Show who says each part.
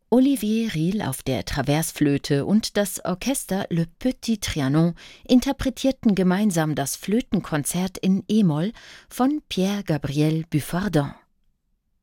Speaker 1: Olivier Riehl auf der Traversflöte und das Orchester Le Petit Trianon interpretierten gemeinsam das Flötenkonzert in e-Moll von Pierre Gabriel Buffardin.